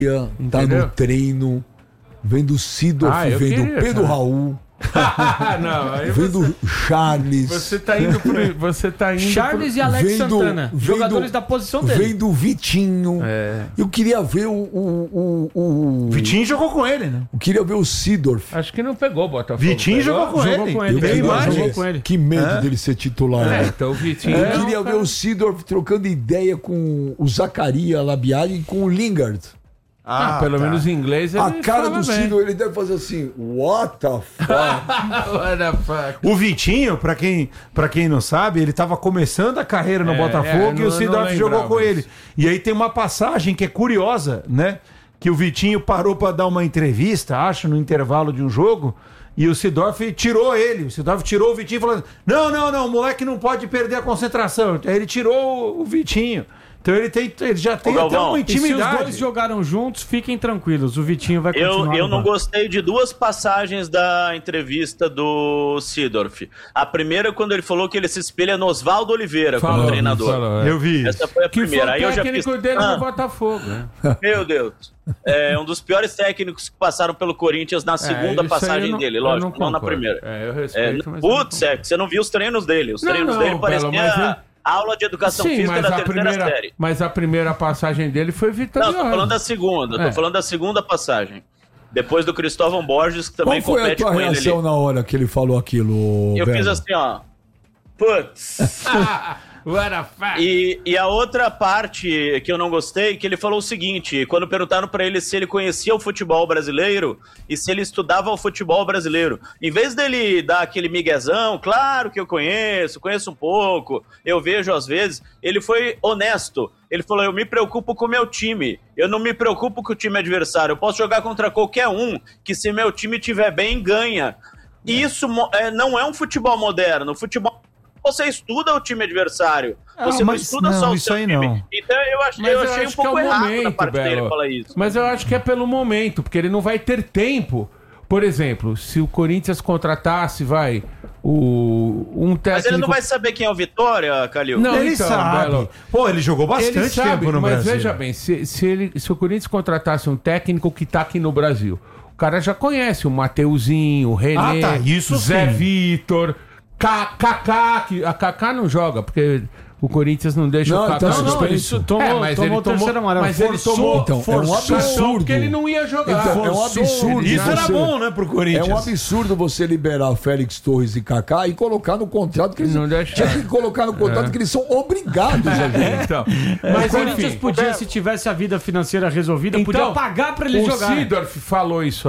tá no treino, vendo Seedorf, vendo Pedro Raul. Não, aí vendo Charles. Você tá indo Charles e Alex Santana, jogadores da posição dele. Vendo o Vitinho. Eu queria ver o Vitinho jogou com ele, né? Eu queria ver o Seedorf. Acho que não pegou o Botafogo. Vitinho jogou com ele. Que medo dele ser titular. Então o Vitinho. Eu queria ver o Seedorf trocando ideia com o Zacarias Labiade e com o Lingard. Pelo menos em inglês ele a cara do bem. Seedorf, ele deve fazer assim, what the fuck? O Vitinho, pra quem não sabe, ele tava começando a carreira no Botafogo e o Seedorf jogou com ele. E aí tem uma passagem que é curiosa, né? Que o Vitinho parou pra dar uma entrevista, acho, no intervalo de um jogo, e o Seedorf tirou ele. O Seedorf tirou o Vitinho falando, não, o moleque não pode perder a concentração. Aí ele tirou o Vitinho. Então ele já tem até uma intimidade. E se os dois jogaram juntos, fiquem tranquilos. O Vitinho vai continuar. Eu não gostei de duas passagens da entrevista do Seedorf. A primeira, quando ele falou que ele se espelha no Oswaldo Oliveira como treinador. Eu vi. Essa foi a primeira. Aí eu já fiz... dele no Botafogo. Né? Meu Deus. É um dos piores técnicos que passaram pelo Corinthians na segunda passagem dele, lógico, não na primeira. Eu respeito, mas putz, você não viu os treinos dele. Os treinos dele pareciam... aula de educação física da terceira série. Mas a primeira passagem dele foi vitoriosa. Não, tô falando da segunda. Tô falando da segunda passagem. Depois do Cristóvão Borges, que também compete com ele. Qual foi a tua reação na hora que ele falou aquilo, Eu fiz assim, ó. Putz. E a outra parte que eu não gostei, que ele falou o seguinte, quando perguntaram pra ele se ele conhecia o futebol brasileiro e se ele estudava o futebol brasileiro, em vez dele dar aquele miguezão, claro que eu conheço um pouco, eu vejo às vezes, ele foi honesto. Ele falou, eu me preocupo com o meu time, eu não me preocupo com o time adversário, eu posso jogar contra qualquer um, que se meu time estiver bem, ganha. Isso não é um futebol moderno, futebol... Você estuda o time adversário. Você não estuda só o seu time. Não. Então eu achei um pouco errado da parte dele falar isso. Mas eu acho que é pelo momento, porque ele não vai ter tempo. Por exemplo, se o Corinthians contratasse, um técnico... Mas ele não vai saber quem é o Vitória, Calil? Não, ele sabe. Belo. Pô, ele jogou bastante tempo no Brasil. Mas veja bem, se o Corinthians contratasse um técnico que tá aqui no Brasil, o cara já conhece o Mateuzinho, o René, Zé Vitor... Kaká, a Kaká não joga, porque o Corinthians não deixa o Kaká. Tomou terceiro amarelo. Mas ele tomou, então, é um absurdo. Porque ele não ia jogar. Então, é um absurdo. Isso era bom, né, pro Corinthians. É um absurdo você liberar Félix Torres e Kaká e colocar no contrato que eles não tinha que colocar no contrato que eles são obrigados a jogar. Então, mas o Corinthians podia, se tivesse a vida financeira resolvida, podia pagar pra ele jogar. O Seedorf falou isso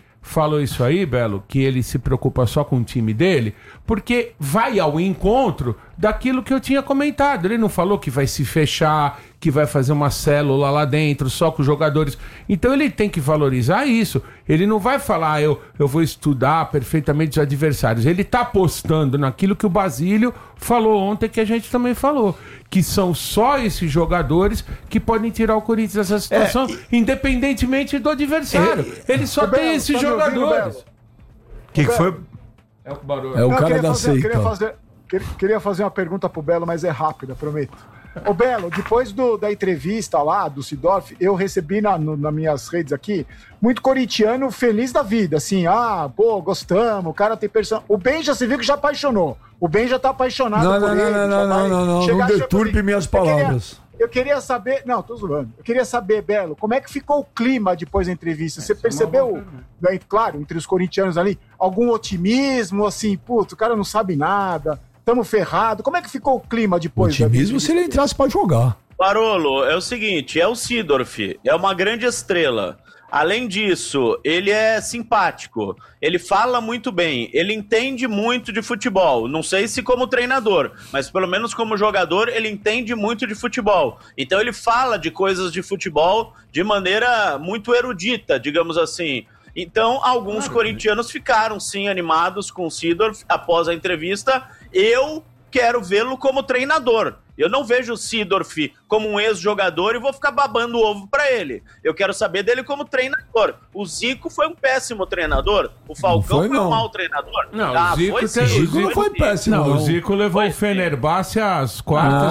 aí, Belo, que ele se preocupa só com o time dele, porque vai ao encontro daquilo que eu tinha comentado. Ele não falou que vai se fechar, que vai fazer uma célula lá dentro, só com os jogadores. Então ele tem que valorizar isso. Ele não vai falar, eu vou estudar perfeitamente os adversários. Ele tá apostando naquilo que o Basílio falou ontem, que a gente também falou, que são só esses jogadores que podem tirar o Corinthians dessa situação, independentemente do adversário. Ele só tem esses jogadores. O que foi? É o barulho. É o cara da seita. Queria fazer uma pergunta pro Belo, mas é rápida, prometo. Ô Belo, depois da entrevista lá do Seedorf, eu recebi nas minhas redes aqui muito corintiano feliz da vida, assim, gostamos, o cara tem personagem. O Benja, você viu que já apaixonou. O Benja tá apaixonado por ele. Não deturpe minhas palavras. Eu queria saber... Não, tô zoando. Eu queria saber, Belo, como é que ficou o clima depois da entrevista? Você percebeu, claro, entre os corintianos ali, algum otimismo, assim, putz, o cara não sabe nada, tamo ferrado. Como é que ficou o clima depois da entrevista? Otimismo se ele entrasse pra jogar. Barolo, é o seguinte, é o Seedorf, é uma grande estrela. Além disso, ele é simpático, ele fala muito bem, ele entende muito de futebol. Não sei se como treinador, mas pelo menos como jogador ele entende muito de futebol. Então ele fala de coisas de futebol de maneira muito erudita, digamos assim. Então alguns corintianos ficaram sim animados com o Seedorf após a entrevista. Eu quero vê-lo como treinador. Eu não vejo o Seedorf como um ex-jogador e vou ficar babando o ovo pra ele. Eu quero saber dele como treinador. O Zico foi um péssimo treinador. O Falcão foi um mau treinador. Não, o Zico não foi péssimo. Não, o Zico levou o Fenerbahçe às quartas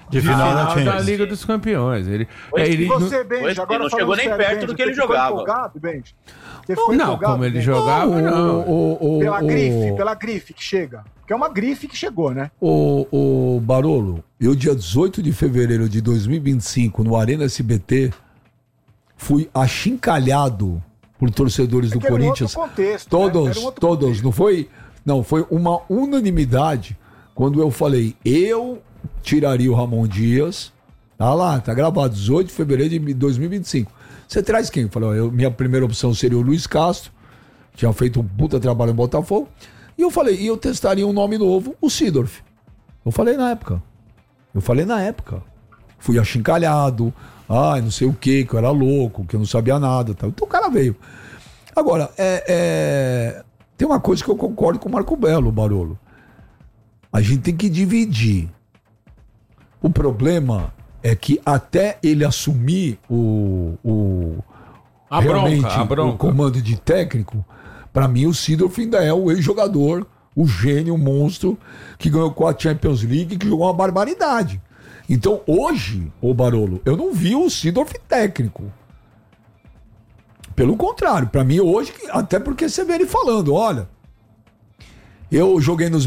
De final da da Liga dos Campeões. Ele você, Benji, agora não chegou nem perto Benji, do que ele jogava. Não, como ele jogava, não. Pela grife que chega. Porque é uma grife que chegou, né? O Barolo, eu dia 18 de fevereiro de 2025, no Arena SBT, fui achincalhado por torcedores do Corinthians. Contexto, todos, né? Não foi? Não, foi uma unanimidade quando eu falei, eu tiraria o Ramon Dias. Tá lá, tá gravado, 18 de fevereiro de 2025. Você traz quem? Eu falei, minha primeira opção seria o Luiz Castro, tinha feito um puta trabalho em Botafogo. E eu falei, eu testaria um nome novo, o Seedorf. Eu falei na época. Fui achincalhado, não sei o que eu era louco, que eu não sabia nada. Tal. Então o cara veio. Agora, tem uma coisa que eu concordo com o Marco Belo, Barolo. A gente tem que dividir. O problema é que até ele assumir a bronca. O comando de técnico, pra mim o Seedorf ainda é o ex-jogador, o gênio, o monstro, que ganhou 4 Champions League, que jogou uma barbaridade. Então hoje, ô Barolo, eu não vi o Seedorf técnico. Pelo contrário, pra mim hoje, até porque você vê ele falando, olha, eu joguei nos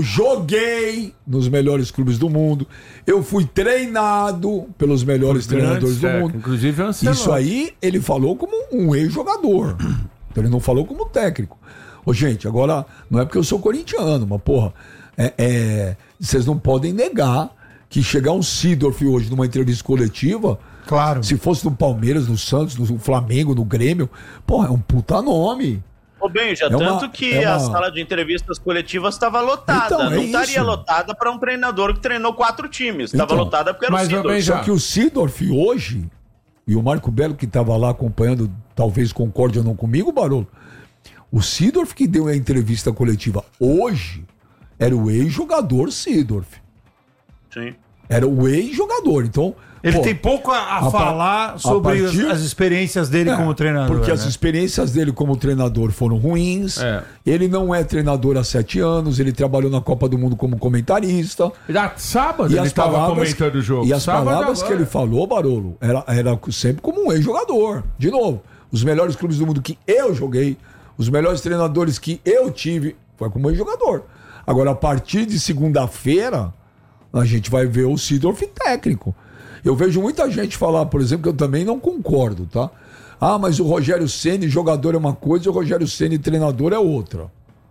melhores clubes do mundo. Eu fui treinado pelos melhores treinadores do mundo. Inclusive isso aí ele falou como um ex-jogador. Então ele não falou como técnico. Ô, gente, agora não é porque eu sou corintiano, mas porra, vocês não podem negar que chegar um Seedorf hoje numa entrevista coletiva, claro, se fosse no Palmeiras, no Santos, no Flamengo, no Grêmio, porra, é um puta nome. Ô, Benja, tanto que a sala de entrevistas coletivas estava lotada. Então, não estaria lotada para um treinador que treinou 4 times. Estava lotada porque era o Seedorf. Só que o Seedorf hoje, e o Marco Belo que estava lá acompanhando, talvez concorde ou não comigo, Barolo, o Seedorf que deu a entrevista coletiva hoje era o ex-jogador Seedorf. Sim. Era o ex-jogador, então... Ele tem pouco a falar sobre as experiências dele como treinador. Porque as experiências dele como treinador foram ruins. Ele não é treinador há 7 anos. Ele trabalhou na Copa do Mundo como comentarista. Sábado ele estava comentando o jogo. E as palavras que ele falou, Barolo, era sempre como um ex-jogador. De novo, os melhores clubes do mundo que eu joguei, os melhores treinadores que eu tive, foi como ex-jogador. Agora, a partir de segunda-feira, a gente vai ver o Seedorf técnico. Eu vejo muita gente falar, por exemplo, que eu também não concordo, tá? Mas o Rogério Ceni jogador é uma coisa e o Rogério Ceni treinador é outra.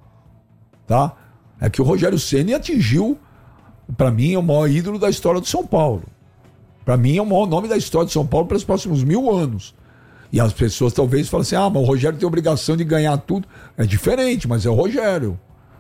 Tá? É que o Rogério Ceni atingiu, pra mim, é o maior ídolo da história do São Paulo. Pra mim, é o maior nome da história de São Paulo para os próximos 1000 anos. E as pessoas talvez falem assim, mas o Rogério tem obrigação de ganhar tudo. É diferente, mas é o Rogério.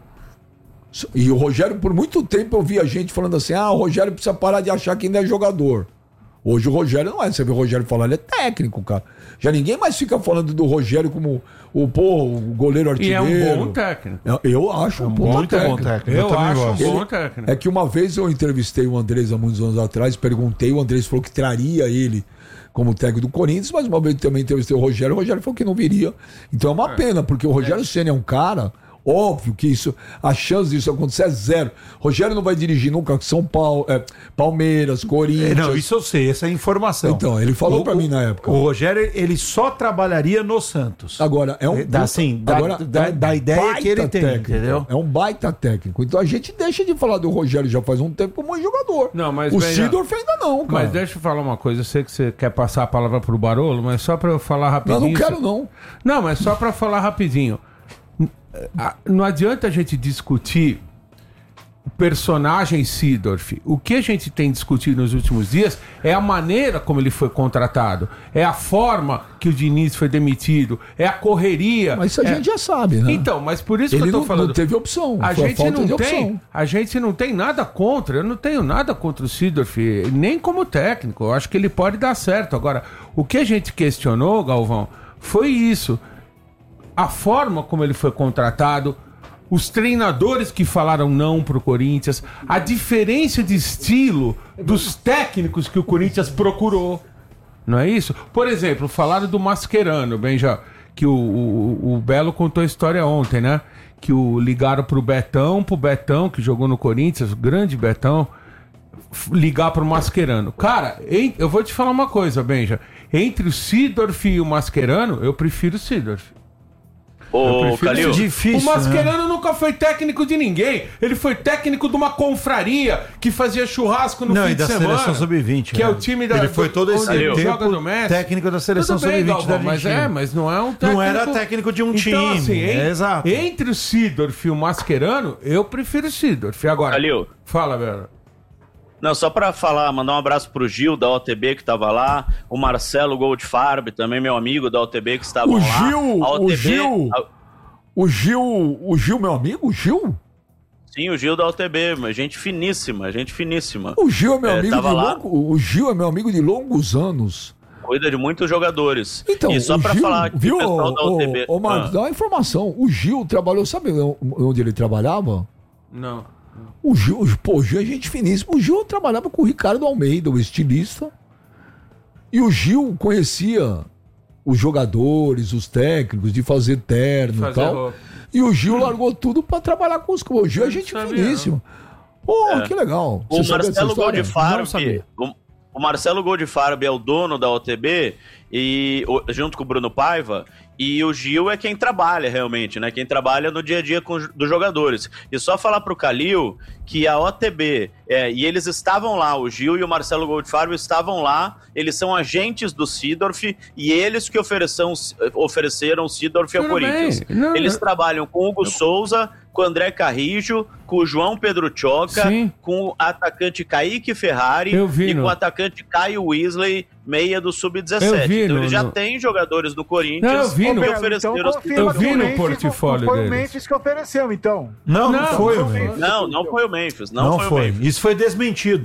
E o Rogério, por muito tempo, eu via gente falando assim, o Rogério precisa parar de achar que ainda é jogador. Hoje o Rogério não é. Você vê o Rogério falar, ele é técnico, cara. Já ninguém mais fica falando do Rogério como o goleiro artilheiro. E é um bom técnico. Eu acho um bom técnico. Eu acho um bom técnico. É que uma vez eu entrevistei o Andrés há muitos anos atrás, perguntei, o Andrés falou que traria ele como técnico do Corinthians, mas uma vez também entrevistei o Rogério falou que não viria. Então é uma pena, porque o Rogério Ceni é um cara... Óbvio que a chance disso acontecer é 0. Rogério não vai dirigir nunca São Paulo, Palmeiras, Corinthians. Não, isso eu sei, essa é a informação. Então, ele falou pra mim na época. O Rogério, ele só trabalharia no Santos. Agora, da ideia que ele tem, técnico, entendeu? É um baita técnico. Então a gente deixa de falar do Rogério já faz um tempo como jogador. Não, mas o Seedorf ainda não, cara. Mas deixa eu falar uma coisa, eu sei que você quer passar a palavra pro Barolo, mas só pra eu falar rapidinho. Não quero não. Não, mas só pra falar rapidinho. Não adianta a gente discutir o personagem Seedorf. O que a gente tem discutido nos últimos dias é a maneira como ele foi contratado, é a forma que o Diniz foi demitido, é a correria. Mas isso a gente já sabe, né? Então, mas por isso que eu tô falando. Não teve opção. A gente não tem nada contra. Eu não tenho nada contra o Seedorf, nem como técnico. Eu acho que ele pode dar certo. Agora, o que a gente questionou, Galvão, foi isso. A forma como ele foi contratado, os treinadores que falaram não pro Corinthians, a diferença de estilo dos técnicos que o Corinthians procurou. Não é isso? Por exemplo, falaram do Mascherano, Benja, que o Belo contou a história ontem, né? Que ligaram pro Betão, que jogou no Corinthians, o grande Betão, ligar pro Mascherano. Cara, eu vou te falar uma coisa, Benja. Entre o Seedorf e o Mascherano, eu prefiro o Seedorf. Ô, Calil, difícil, o Mascherano nunca foi técnico de ninguém. Ele foi técnico de uma confraria que fazia churrasco no fim de semana. Seleção sub-20. Que é o time da... Ele foi todo esse tempo joga do Messi. Técnico da seleção sub-20 da Argentina. Mas não é um técnico... Não era técnico de um time. Então, assim, exato. Entre o Seedorf e o Mascherano, eu prefiro o Seedorf. Agora, Calil, fala, velho. Não, só pra falar, mandar um abraço pro Gil da OTB que tava lá, o Marcelo Goldfarb, também meu amigo da OTB que estavam lá. O Gil, meu amigo, o Gil? Sim, o Gil da OTB, mas gente finíssima. O Gil é meu amigo o Gil é meu amigo de longos anos. Cuida de muitos jogadores. Então, e só pra Gil, falar que viu, o pessoal da OTB... Ô, Marcos, dá uma informação. O Gil trabalhou, sabe onde ele trabalhava? Não. O Gil é gente finíssima. O Gil trabalhava com o Ricardo Almeida, o estilista. E o Gil conhecia os jogadores, os técnicos, de fazer terno e tal. Roupa. E o Gil largou tudo pra trabalhar com os... O Gil é gente finíssima. Pô, que legal. O Marcelo Goldfarb... O Marcelo Goldfarb é o dono da OTB, junto com o Bruno Paiva, e o Gil é quem trabalha realmente, né? Quem trabalha no dia a dia dos jogadores. E só falar pro Calil que a OTB, e eles estavam lá, o Gil e o Marcelo Goldfarb estavam lá, eles são agentes do Seedorf, e eles que ofereceram o Seedorf ao Corinthians. Eles trabalham com o Hugo Souza, com o André Carrijo, com o João Pedro Choca, com o atacante Kaique Ferrari e com o atacante Caio Weasley, meia do Sub-17. Então eles já têm jogadores do Corinthians que ofereceram eu vi no portfólio foi deles. o Memphis que ofereceu, então. Não foi o Memphis. Não foi o Memphis. Não foi. Isso foi desmentido.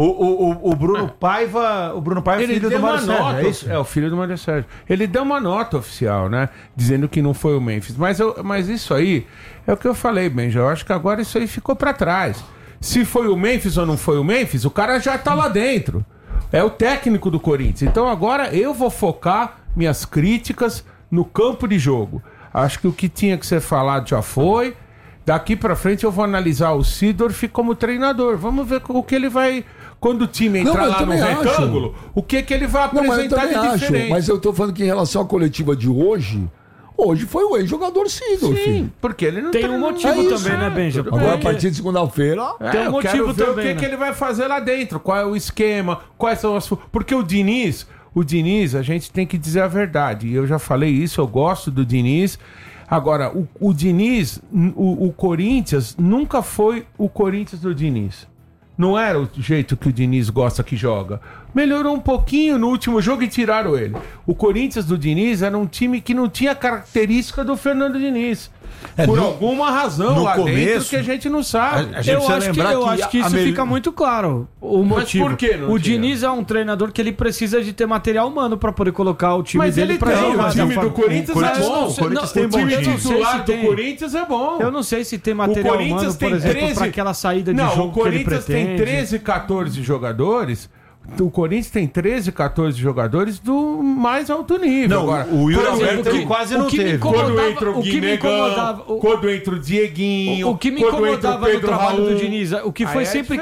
O Bruno Paiva... O Bruno Paiva é filho do Mário Sérgio, é isso? É o filho do Mário Sérgio. Ele deu uma nota oficial, né? Dizendo que não foi o Memphis. Mas isso aí é o que eu falei, Benja. Eu acho que agora isso aí ficou pra trás. Se foi o Memphis ou não foi o Memphis, o cara já tá lá dentro. É o técnico do Corinthians. Então agora eu vou focar minhas críticas no campo de jogo. Acho que o que tinha que ser falado já foi. Daqui pra frente eu vou analisar o Seedorf como treinador. Vamos ver o que ele vai... Quando o time entrar lá no retângulo, o que ele vai apresentar de diferente. Mas eu tô falando que em relação à coletiva de hoje foi o ex-jogador Seedorf. Sim, porque ele não tem um motivo também, né, Benja? Agora, a partir de segunda-feira... tem um motivo também, o que ele vai fazer lá dentro, qual é o esquema, quais são as... Porque o Diniz, a gente tem que dizer a verdade. E eu já falei isso, eu gosto do Diniz. Agora, o Diniz, o Corinthians, nunca foi o Corinthians do Diniz. Não era o jeito que o Diniz gosta que joga. Melhorou um pouquinho no último jogo e tiraram ele. O Corinthians do Diniz era um time que não tinha característica do Fernando Diniz. Por alguma razão lá dentro que a gente não sabe. Eu acho que isso fica muito claro. O motivo. Mas por que não Diniz é um treinador que ele precisa de ter material humano pra poder colocar o time dele pra jogar. O time do Corinthians é bom. O time titular do Corinthians é bom. Eu não sei se tem material humano, por exemplo, pra aquela saída de jogo que ele pretende. O Corinthians tem 13, 14 jogadores. O Corinthians tem 13, 14 jogadores do mais alto nível. Não, agora, o Yuri Alberto ele quase não teve. Quando entra o Guinegão, quando entra o Dieguinho, o que me incomodava no trabalho do Diniz, o que foi sempre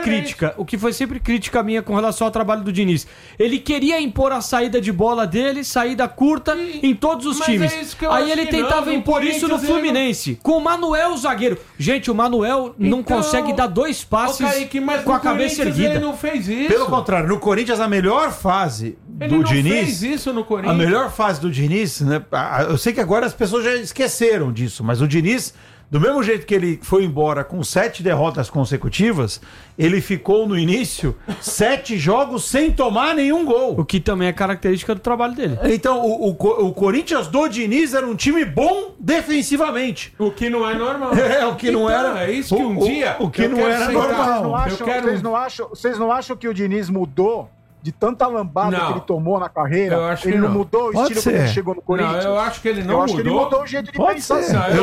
crítica minha com relação ao trabalho do Diniz. Ele queria impor a saída de bola dele, saída curta em todos os times. Aí ele tentava impor isso no Fluminense, com o Manuel zagueiro. Gente, o Manuel não consegue dar 2 passes com a cabeça erguida. Ele não fez isso. Pelo contrário, no Corinthians, a melhor fase do Diniz... Ele não fez isso no Corinthians. A melhor fase do Diniz, né? Eu sei que agora as pessoas já esqueceram disso, mas o Diniz, do mesmo jeito que ele foi embora com 7 derrotas consecutivas, ele ficou no início 7 jogos sem tomar nenhum gol. O que também é característica do trabalho dele. Então, o Corinthians do Diniz era um time bom defensivamente. O que não é normal. O que não era... É isso que um dia... O que não era normal. Vocês não acham que o Diniz mudou de tanta lambada que ele tomou na carreira? Eu acho ele que não mudou o estilo quando ele chegou no Corinthians? Não, eu acho que ele não mudou. Eu acho que ele mudou o jeito de pensar.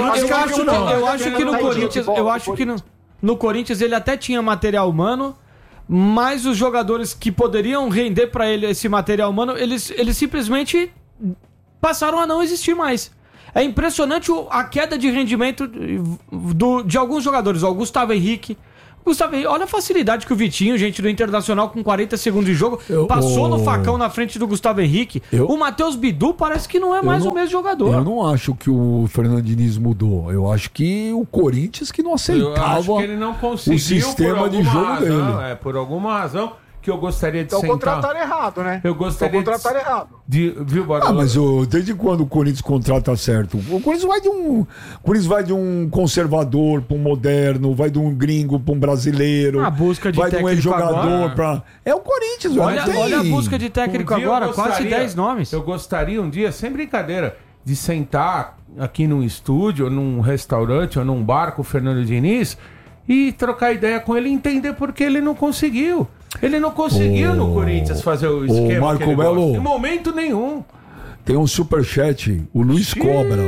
Eu acho que no Corinthians... Eu acho que no Corinthians ele até tinha material humano, mas os jogadores que poderiam render pra ele esse material humano, eles simplesmente passaram a não existir mais. É impressionante a queda de rendimento de alguns jogadores. O Gustavo Henrique, Gustavo, olha a facilidade que o Vitinho, gente, do Internacional, com 40 segundos de jogo, passou no facão na frente do Gustavo Henrique. O Matheus Bidu parece que não é mais o mesmo jogador. Eu não acho que o Fernando Diniz mudou. Eu acho que o Corinthians que não aceitava que ele não conseguiu, o sistema de jogo dele. Por alguma razão que eu gostaria de então sentar... Então contrataram errado, né? Eu gostaria contrataram errado. Viu, Barolo? Mas desde quando o Corinthians contrata certo? O Corinthians vai de um conservador para um moderno, vai de um gringo para um brasileiro, busca de vai de um ex-jogador para... É o Corinthians, olha a busca de técnico agora, quase 10 nomes. Eu gostaria um dia, sem brincadeira, de sentar aqui num estúdio, ou num restaurante, ou num bar com o Fernando Diniz e trocar ideia com ele e entender por que ele não conseguiu. Ele não conseguiu no Corinthians fazer o esquema Marco que ele Belo, gosta. Em momento nenhum. Tem um superchat, o Luiz Cobra.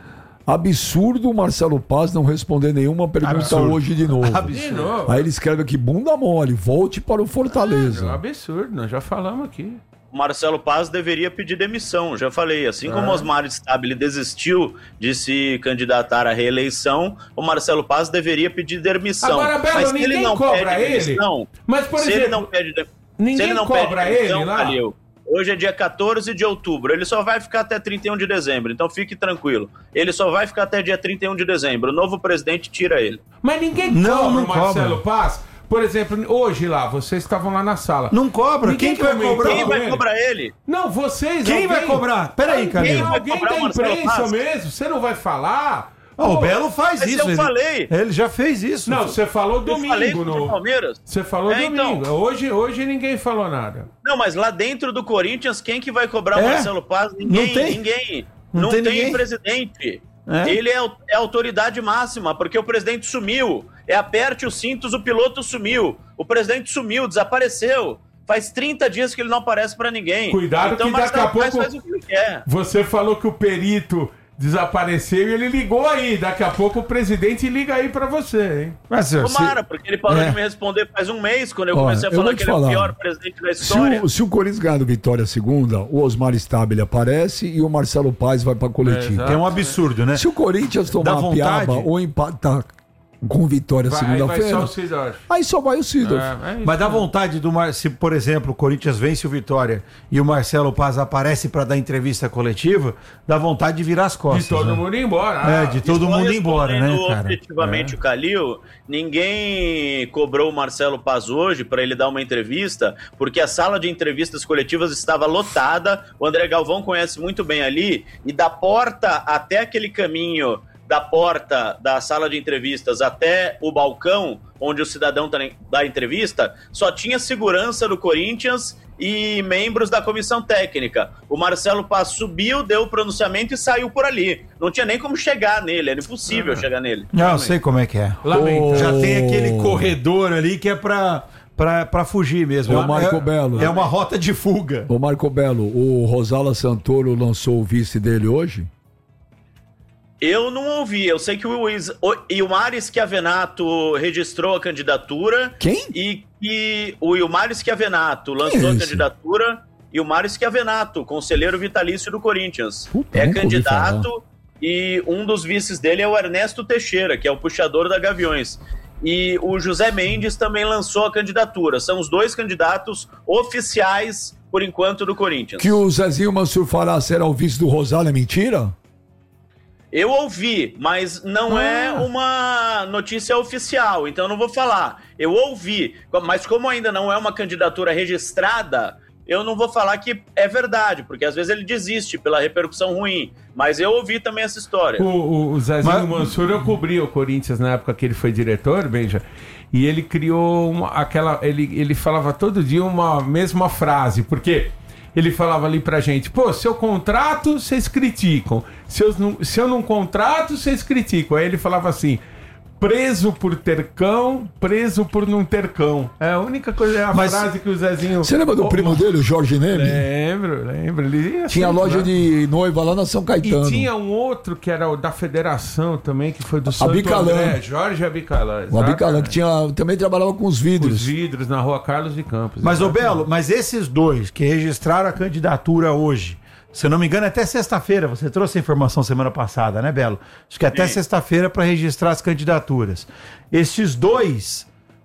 Absurdo o Marcelo Paz não responder nenhuma pergunta hoje de novo. Aí ele escreve aqui, bunda mole, volte para o Fortaleza. Absurdo, nós já falamos aqui. O Marcelo Paz deveria pedir demissão, já falei. Assim como o Osmar Stabile desistiu de se candidatar à reeleição, o Marcelo Paz deveria pedir demissão. Agora, Belo, mas ninguém ele não cobra ele. Mas, por exemplo, ele não pede ninguém se ele não cobra pede demissão, ele lá. Valeu. Hoje é dia 14 de outubro, ele só vai ficar até 31 de dezembro, então fique tranquilo. Ele só vai ficar até dia 31 de dezembro, o novo presidente tira ele. Mas ninguém cobra o Marcelo Paz. Por exemplo, hoje lá, vocês estavam lá na sala. Não cobra. Quem vai cobrar? Quem vai cobrar ele? Não, vocês. Quem vai cobrar? Peraí, Calil. Alguém da imprensa mesmo? Você não vai falar? O Belo faz isso. Eu falei. Ele já fez isso. Não, você falou domingo no Palmeiras. Você falou domingo. Então. Hoje ninguém falou nada. Não, mas lá dentro do Corinthians, quem que vai cobrar o Marcelo Paz? Ninguém. Não tem presidente. Ele é autoridade máxima, porque o presidente sumiu. Aperte os cintos, o piloto sumiu. O presidente sumiu, desapareceu. Faz 30 dias que ele não aparece pra ninguém. Cuidado então, que daqui a pouco faz o que ele quer. Você falou que o perito desapareceu e ele ligou aí. Daqui a pouco o presidente liga aí pra você, hein? Mas, tomara, porque ele parou de me responder faz um mês, quando eu comecei a falar que ele é o pior presidente da história. Se o Corinthians ganhar do Vitória segunda, o Osmar Stabile aparece e o Marcelo Paz vai pra coletiva. Que é um absurdo, né? Se o Corinthians tomar a piaba ou empatar com Vitória segunda-feira, aí só vai o Sidorf. Mas dá vontade se, por exemplo, o Corinthians vence o Vitória e o Marcelo Paz aparece para dar entrevista coletiva, dá vontade de virar as costas. De todo mundo ir embora. De todo mundo ir embora, né, cara? Objetivamente, o Calil, ninguém cobrou o Marcelo Paz hoje para ele dar uma entrevista, porque a sala de entrevistas coletivas estava lotada. O André Galvão conhece muito bem ali, e da porta até aquele caminho da porta da sala de entrevistas até o balcão onde o cidadão dá entrevista, só tinha segurança do Corinthians e membros da comissão técnica. O Marcelo Paz subiu, deu o pronunciamento e saiu por ali. Não tinha nem como chegar nele, era impossível chegar nele. Eu sei como é que é. Já tem aquele corredor ali que é pra fugir mesmo. O Marco Belo. É uma rota de fuga. O Marco Belo, o Rosala Santoro lançou o vice dele hoje? Eu não ouvi, eu sei que o Ilmar Schiavenato registrou a candidatura. Quem? E o Ilmar Schiavenato lançou a candidatura. Ilmar Schiavenato, conselheiro vitalício do Corinthians. É candidato e um dos vices dele é o Ernesto Teixeira, que é o puxador da Gaviões. E o José Mendes também lançou a candidatura. São os dois candidatos oficiais, por enquanto, do Corinthians. Que o Zezinho Mansur Fará será o vice do Rosala é mentira? Eu ouvi, mas não é uma notícia oficial, então eu não vou falar. Eu ouvi, mas como ainda não é uma candidatura registrada, eu não vou falar que é verdade, porque às vezes ele desiste pela repercussão ruim. Mas eu ouvi também essa história. O Zezinho Mansur, eu cobri o Corinthians na época que ele foi diretor, Benja, e ele criou ele falava todo dia uma mesma frase, porque ele falava ali pra gente, se eu contrato, vocês criticam. Se eu não contrato, vocês criticam. Aí ele falava assim, preso por ter cão, preso por não ter cão. É a única coisa, frase que o Zezinho... Você lembra do primo dele, o Jorge Neme? Lembro. Ele tinha loja de noiva lá na São Caetano. E tinha um outro que era o da Federação também, que foi do Santo Abicalã. André, Jorge Abicalã. O Abicalã, que também trabalhava com os vidros. Os vidros na Rua Carlos de Campos. Mas, Belo, esses dois que registraram a candidatura hoje, se eu não me engano, até sexta-feira. Você trouxe a informação semana passada, né, Belo? Acho que até sexta-feira para registrar as candidaturas. Estes dois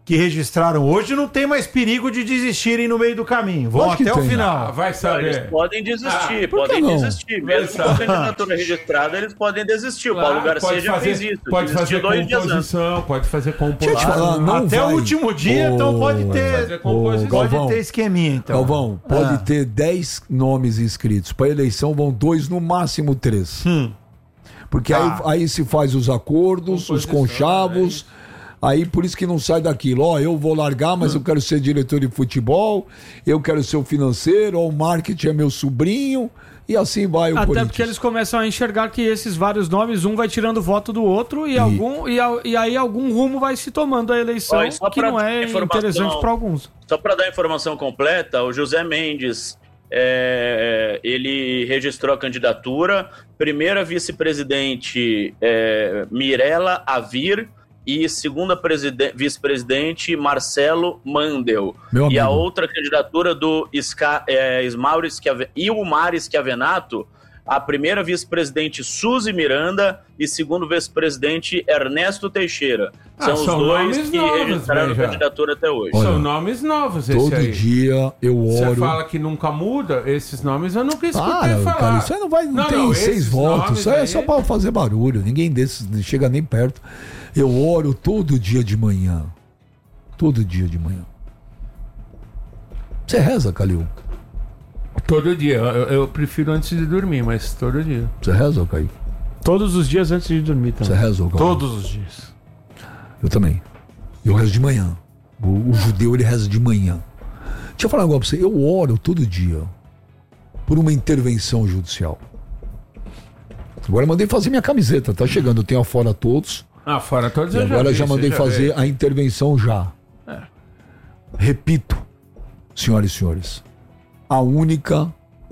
que registraram hoje não tem mais perigo de desistirem no meio do caminho. Vão até o final. Vai saber. Eles podem desistir, desistir. Mesmo com a candidatura registrada, eles podem desistir. O Paulo Garcia já fez isso. Pode fazer composição, pode fazer composição. Até o último dia, então pode ter. Pode ter esqueminha, então. Galvão, pode ter 10 nomes inscritos. Para eleição vão 2, no máximo 3. Porque aí se faz os acordos, os conchavos. Aí por isso que não sai daquilo. Eu vou largar, mas eu quero ser diretor de futebol, eu quero ser o financeiro, o marketing é meu sobrinho, e assim vai o Corinthians. Até porque eles começam a enxergar que esses vários nomes, um vai tirando voto do outro, e aí algum rumo vai se tomando a eleição, que não é interessante para alguns. Só para dar a informação completa, o José Mendes, ele registrou a candidatura, primeira vice-presidente Mirela Avir, e segunda vice-presidente Marcelo Mandel. E a outra candidatura do Ilmar Schiavenato, a primeira vice-presidente Suzy Miranda e segundo vice-presidente Ernesto Teixeira. São os dois que registraram a candidatura até hoje. Olha, são nomes novos esse todo aí. Dia eu oro. Você fala que nunca muda, esses nomes eu nunca escutei falar. Cara, isso aí não tem 6 votos, isso aí é só para fazer barulho, ninguém desses chega nem perto. Eu oro todo dia de manhã. Todo dia de manhã. Você reza, Calil? Todo dia. Eu prefiro antes de dormir, mas todo dia. Você reza, Caio? Todos os dias antes de dormir também. Você reza, Calil? Todos os dias. Eu também. Eu rezo de manhã. O judeu, ele reza de manhã. Deixa eu falar um negócio pra você. Eu oro todo dia por uma intervenção judicial. Agora eu mandei fazer minha camiseta. Tá chegando. Eu tenho a Fora Todos. Fora Todos eu agora já mandei fazer a intervenção já. Repito, senhoras e senhores, a única,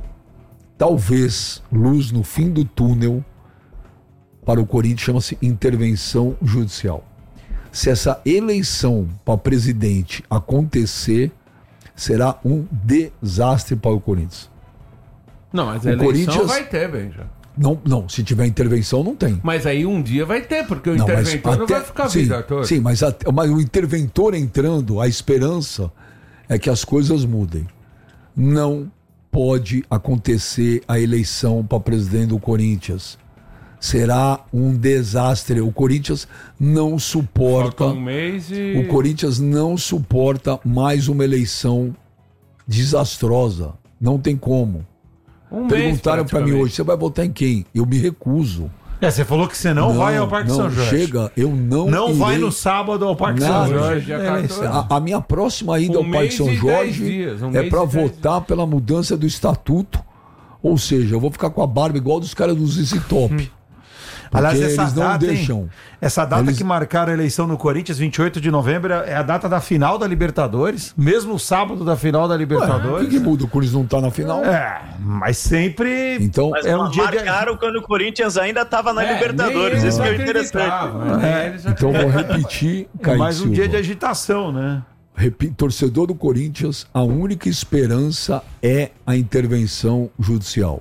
talvez, luz no fim do túnel para o Corinthians chama-se intervenção judicial. Se essa eleição para presidente acontecer, será um desastre para o Corinthians. Não, mas a eleição vai ter, Benja. Não, se tiver intervenção, não tem. Mas aí um dia vai ter, porque o interventor não vai ficar a vida toda. Sim, mas o interventor entrando, a esperança é que as coisas mudem. Não pode acontecer a eleição para presidente do Corinthians. Será um desastre. O Corinthians não suporta. Falta um mês e... O Corinthians não suporta mais uma eleição desastrosa. Não tem como. Perguntaram pra mim hoje, você vai votar em quem? Eu me recuso. Você falou que você não vai ao Parque São Jorge. Chega, eu não irei. Vai no sábado ao Parque São Jorge. A minha próxima ida ao Parque São Jorge é pra votar pela mudança do estatuto. Ou seja, eu vou ficar com a barba igual dos caras do ZZ Top. Aliás, eles não deixam. Essa data que marcaram a eleição no Corinthians, 28 de novembro, é a data da final da Libertadores, mesmo o sábado da final da Libertadores. O que muda? O Corinthians não tá na final? Mas sempre... Então, mas marcaram quando o Corinthians ainda estava na Libertadores, isso que é interessante. Então vou repetir, Caio mais um Silva. dia de agitação, né? Torcedor do Corinthians, a única esperança é a intervenção judicial.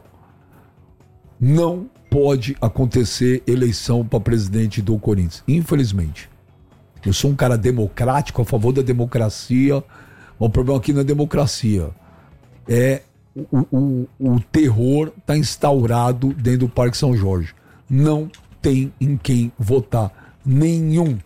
Não pode acontecer eleição para presidente do Corinthians, infelizmente. Eu sou um cara democrático, a favor da democracia. O problema aqui não é democracia. O terror está instaurado dentro do Parque São Jorge. Não tem em quem votar. Nenhum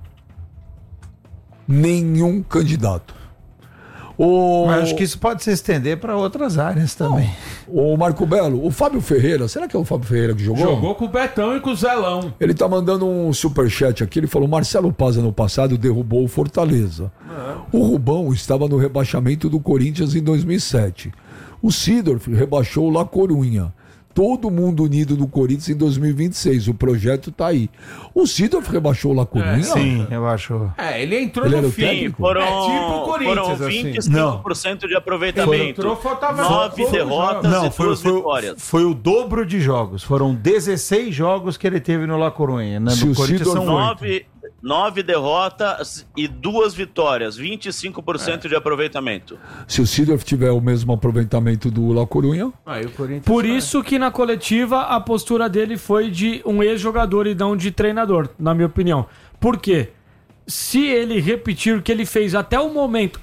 candidato. Mas acho que isso pode se estender para outras áreas também. O Marco Belo, o Fábio Ferreira, será que é o Fábio Ferreira que jogou? Jogou com o Betão e com o Zelão. Ele tá mandando um superchat aqui, ele falou: Marcelo Paz no passado derrubou o Fortaleza. O Rubão estava no rebaixamento do Corinthians em 2007. O Seedorf rebaixou o La Corunha. Todo mundo unido no Corinthians em 2026. O projeto tá aí. O Seedorf rebaixou o La Corunha? Sim, rebaixou. Ele entrou no fim. Foram Corinthians, 25% de aproveitamento. 9 derrotas e 2 vitórias. Foi o dobro de jogos. Foram 16 jogos que ele teve no La Corunha. Né? Se no Corinthians são 9 derrotas e 2 vitórias, 25% de aproveitamento. Se o Seedorf tiver o mesmo aproveitamento do La Corunha... Por isso que na coletiva a postura dele foi de um ex-jogador e não de treinador, na minha opinião. Por quê? se ele repetir o que ele fez até o momento,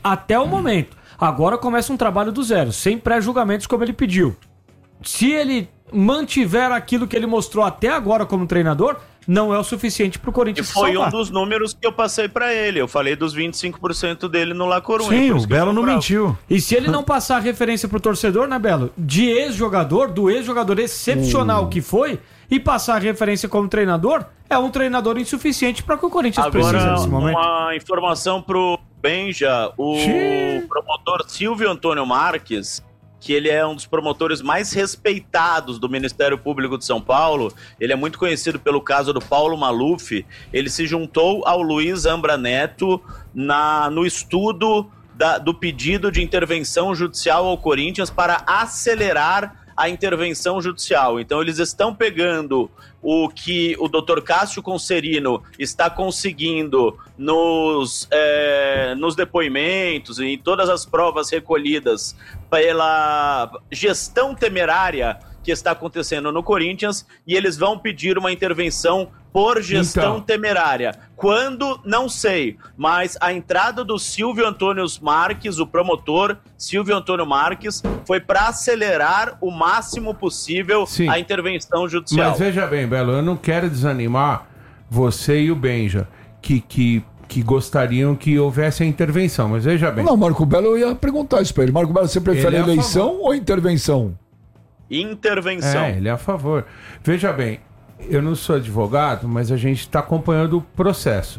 agora começa um trabalho do zero, sem pré-julgamentos como ele pediu. Se ele mantiver aquilo que ele mostrou até agora como treinador, não é o suficiente pro Corinthians se salvar. E foi um dos números que eu passei pra ele. Eu falei dos 25% dele no La Coruña. Sim, o Belo não mentiu. E se ele não passar a referência pro torcedor, né, Belo? De ex-jogador, do ex-jogador excepcional que foi, e passar a referência como treinador, é um treinador insuficiente para que o Corinthians precise nesse momento. Uma informação pro Benja, o promotor Silvio Antônio Marques, que ele é um dos promotores mais respeitados do Ministério Público de São Paulo, ele é muito conhecido pelo caso do Paulo Maluf, ele se juntou ao Luiz Ambra Neto no estudo do pedido de intervenção judicial ao Corinthians para acelerar a intervenção judicial. Então eles estão pegando o que o Dr. Cássio Conserino está conseguindo nos depoimentos e em todas as provas recolhidas pela gestão temerária que está acontecendo no Corinthians, e eles vão pedir uma intervenção por gestão temerária. Quando? Não sei, mas a entrada do Silvio Antônio Marques, o promotor Silvio Antônio Marques, foi para acelerar o máximo possível a intervenção judicial. Mas veja bem, Belo, eu não quero desanimar você e o Benja, que gostariam que houvesse a intervenção, mas veja bem. Não, Marco Belo, eu ia perguntar isso para ele. Marco Belo, você prefere eleição ou intervenção? Intervenção. Ele é a favor. Veja bem, eu não sou advogado, mas a gente está acompanhando o processo.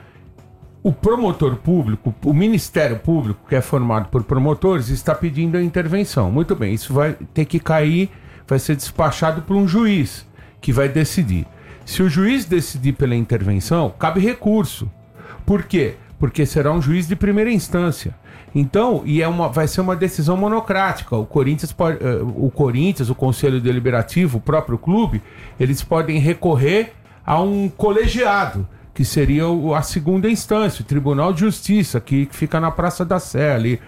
O promotor público, o Ministério Público, que é formado por promotores, está pedindo a intervenção. Muito bem, isso vai ter que cair, vai ser despachado por um juiz, que vai decidir. Se o juiz decidir pela intervenção, cabe recurso. Por quê? Porque será um juiz de primeira instância. Então, vai ser uma decisão monocrática. O Corinthians, o Conselho Deliberativo, o próprio clube, eles podem recorrer a um colegiado, que seria a segunda instância, o Tribunal de Justiça, que fica na Praça da Sé, ali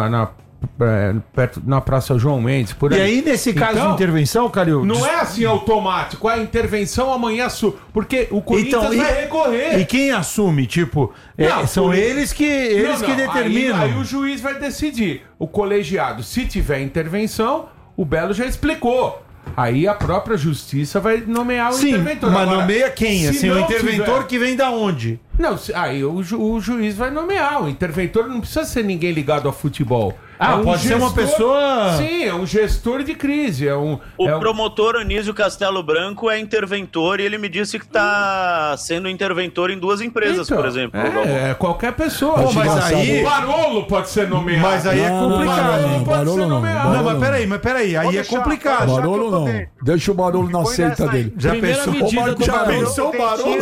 perto na Praça João Mendes. Por aí. E aí, nesse caso de intervenção, Calil... Não é assim automático, a intervenção amanhã... Porque o Corinthians vai recorrer. E quem assume? Tipo, são eles que determinam. Aí o juiz vai decidir. O colegiado, se tiver intervenção, o Belo já explicou. Aí a própria justiça vai nomear o interventor. Mas nomeia quem? Assim, o interventor que vem da onde? Não, aí o juiz vai nomear. O interventor não precisa ser ninguém ligado a futebol. Pode ser uma pessoa... Sim, é um gestor de crise. O promotor Anísio Castelo Branco é interventor e ele me disse que está sendo interventor em 2 empresas, por exemplo. Qualquer pessoa. Mas aí... O Barolo pode ser nomeado. Mas aí é complicado. Pode ser nomeado. Não, mas peraí. Aí é complicado. Barolo não. Deixa o Barolo na seita dele. Já pensou o Barolo?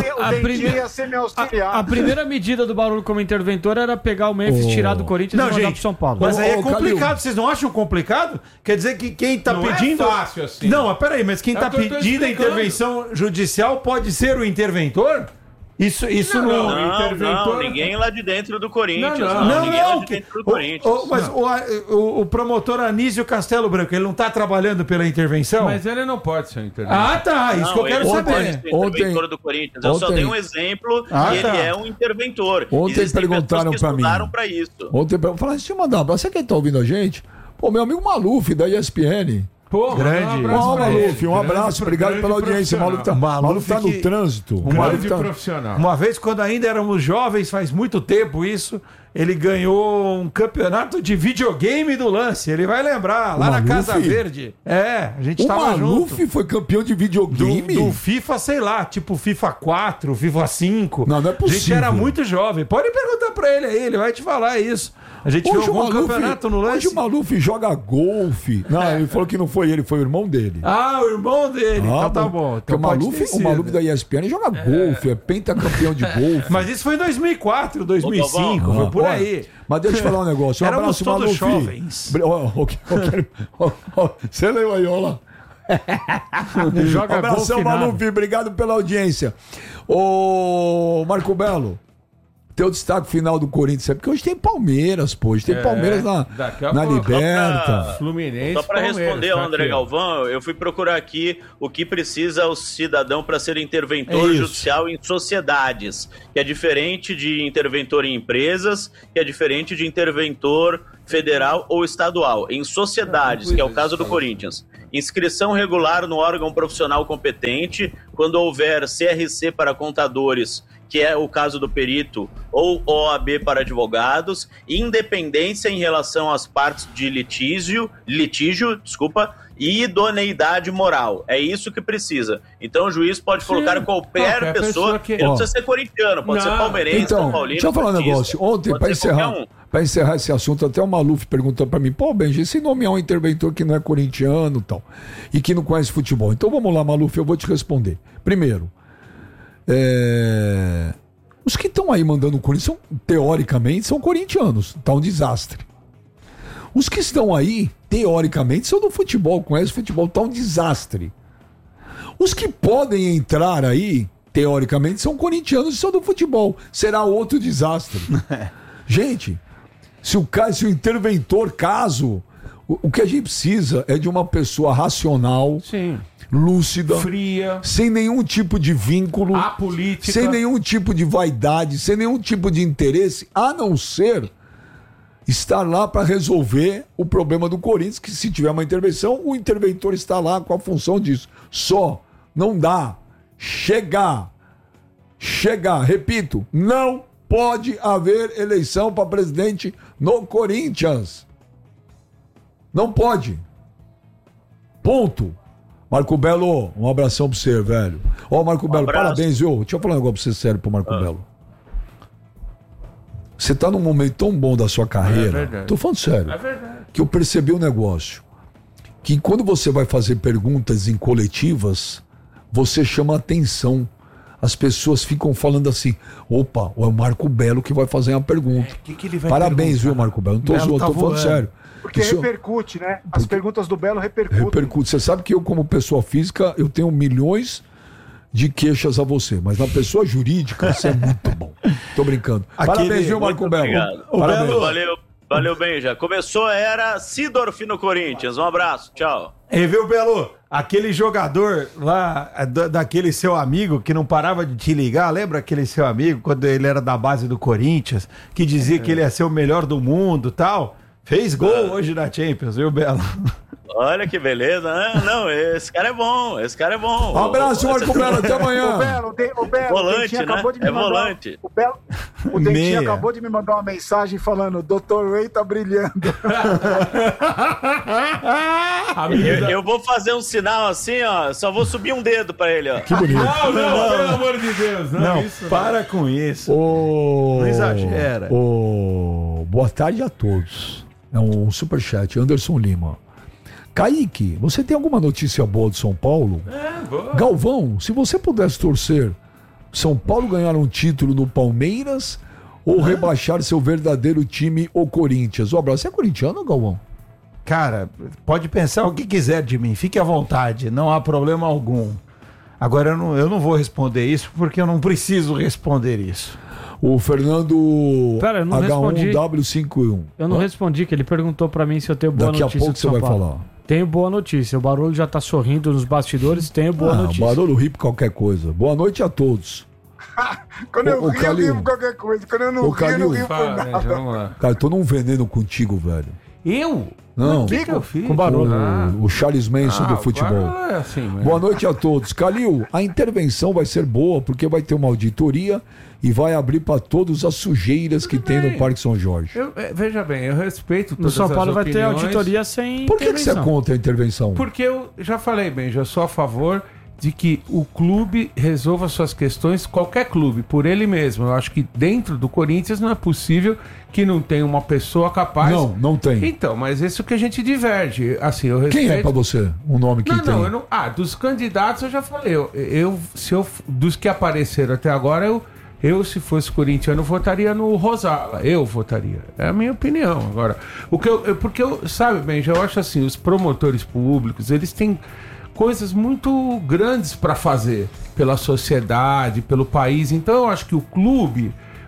A primeira medida do Barolo como interventor era pegar o Memphis, tirar do Corinthians e mandar pro São Paulo. Mas aí é complicado, vocês não acham complicado? Quer dizer que quem tá pedindo... Não é fácil assim. Não, mas peraí, mas quem tá pedindo a intervenção judicial pode ser o interventor? Isso não, ninguém lá de dentro do Corinthians. Ninguém lá de dentro do Corinthians. Mas o promotor Anísio Castelo Branco, ele não tá trabalhando pela intervenção? Mas ele não pode ser interventor. Isso que eu quero saber. Interventor do Corinthians. Eu só dei um exemplo e ele é um interventor. Ontem perguntaram pra mim. Ontem falaram, deixa eu mandar um abraço. Você quem tá ouvindo a gente? Pô, meu amigo Maluf, da ESPN. Pô, grande. Maluf, um abraço, obrigado pela audiência. Maluf tá no trânsito. Grande profissional. Uma vez, quando ainda éramos jovens, faz muito tempo isso, ele ganhou um campeonato de videogame do Lance. Ele vai lembrar, lá na Casa Verde. A gente tava junto. O Maluf foi campeão de videogame? Do FIFA, sei lá, tipo FIFA 4, FIFA 5. Não é possível. A gente era muito jovem. Pode perguntar pra ele aí, ele vai te falar isso. A gente jogou um campeonato no Lance. Hoje o Maluf joga golfe. Não, ele falou que não foi ele, foi o irmão dele. O irmão dele. Então tá bom. Então o Maluf da ESPN joga golfe, é pentacampeão de golfe. Mas isso foi em 2004, 2005, foi por aí. Mas deixa eu te falar um negócio. Um abraço, Maluf. Jovens. Você leu aí, olha lá. Um abração, Maluf. Obrigado pela audiência. Ô, Marco Belo. teu destaque final do Corinthians, é porque hoje tem Palmeiras, pô. Hoje tem Palmeiras na Liberta. Fluminense. Só para responder ao André Galvão, eu fui procurar aqui o que precisa o cidadão para ser interventor judicial em sociedades, que é diferente de interventor em empresas, que é diferente de interventor federal ou estadual. Em sociedades, que é o caso do Corinthians, inscrição regular no órgão profissional competente, quando houver CRC para contadores, que é o caso do perito, ou OAB para advogados, independência em relação às partes de litígio, e idoneidade moral. É isso que precisa. Então o juiz pode colocar qualquer pessoa que... Ele não precisa ser corintiano, pode ser palmeirense, então, paulino. Deixa eu falar um negócio. Ontem, para encerrar esse assunto, até o Maluf perguntou para mim, pô, Benji, se nomear um interventor que não é corintiano e tal, e que não conhece futebol. Então vamos lá, Maluf, eu vou te responder. Primeiro, os que estão aí mandando o Corinthians, teoricamente, são corintianos. Tá um desastre. Os que estão aí, teoricamente, são do futebol, conhecem futebol, tá um desastre. Os que podem entrar aí, teoricamente, são corintianos e são do futebol. Será outro desastre. Gente, se o interventor, o que a gente precisa é de uma pessoa racional, sim, lúcida, fria, sem nenhum tipo de vínculo, apolítica, sem nenhum tipo de vaidade, sem nenhum tipo de interesse, a não ser estar lá para resolver o problema do Corinthians, que se tiver uma intervenção, o interventor está lá com a função disso. Só não dá. Chegar, repito, não pode haver eleição para presidente no Corinthians. Não pode. Ponto. Marco Belo, um abração pra você, velho. Ó, Marco Belo, parabéns, viu? Deixa eu falar um negócio pra você sério pro Marco Belo. Você tá num momento tão bom da sua carreira. Tô falando sério. É verdade. Que eu percebi um negócio. Que quando você vai fazer perguntas em coletivas, você chama atenção. As pessoas ficam falando assim, opa, é o Marco Belo que vai fazer uma pergunta. Que ele vai parabéns, viu, Marco Belo? Não tô zoando, tô falando sério. Porque repercute, né? As perguntas do Belo repercutem. Repercute. Você sabe que eu, como pessoa física, eu tenho milhões de queixas a você, mas na pessoa jurídica, você é muito bom. Tô brincando. Parabéns, viu, Marco Belo? Parabéns. Valeu, Benja. Começou a era Sidorf no Corinthians. Um abraço, tchau. E viu, Belo? Aquele jogador lá, daquele seu amigo que não parava de te ligar, lembra aquele seu amigo, quando ele era da base do Corinthians, que dizia que ele ia ser o melhor do mundo e tal? Fez gol hoje na Champions, viu, Belo? Olha que beleza, né? Não, esse cara é bom, Um abraço, Marco Belo, até amanhã. O Belo, volante, né? Volante. O Dentinho acabou de me mandar uma mensagem falando, Dr. Ray tá brilhando. eu vou fazer um sinal assim, ó, só vou subir um dedo pra ele, ó. Que bonito. Não, pelo amor de Deus. Não, isso, para com isso. Não exagera. Boa tarde a todos. É um superchat, Anderson Lima. Kaique, você tem alguma notícia boa de São Paulo? Boa. Galvão, se você pudesse torcer, São Paulo ganhar um título no Palmeiras ou rebaixar seu verdadeiro time, o Corinthians? Um abraço. Você é corintiano, Galvão? Cara, pode pensar o que quiser de mim, fique à vontade, não há problema algum. Agora eu não vou responder isso porque eu não preciso responder isso. O Fernando Pera, eu não H1W51. Eu não respondi, que ele perguntou pra mim se eu tenho boa notícia. Daqui a pouco você vai falar. Tenho boa notícia. O Barulho já tá sorrindo nos bastidores. Tenho boa notícia. O Barulho ri por qualquer coisa. Boa noite a todos. Quando eu rio, eu rio por qualquer coisa. Quando eu não rio, eu não rio por nada. Vamos lá. Cara, eu tô num veneno contigo, velho. Eu? Não. O que eu fiz? Com Barulho. O Charles Manson do futebol. É assim, mesmo. Boa noite a todos. Calil, a intervenção vai ser boa porque vai ter uma auditoria e vai abrir para todos as sujeiras que tem no Parque São Jorge. Veja bem, eu respeito todas No São Paulo as vai ter opiniões. auditoria sem Por que você é contra a intervenção? Porque eu já falei bem, já sou a favor de que o clube resolva suas questões, qualquer clube, por ele mesmo. Eu acho que dentro do Corinthians não é possível que não tenha uma pessoa capaz... Não tem. Então, mas isso que a gente diverge. Assim, eu respeito... Quem é pra você um nome que tem? Eu não... dos candidatos eu já falei. Dos que apareceram até agora, eu, se fosse corintiano, votaria no Rosala. Eu votaria. É a minha opinião. Agora, porque sabe, bem, eu acho assim, os promotores públicos, eles têm coisas muito grandes para fazer pela sociedade, pelo país. Então, eu acho que o clube,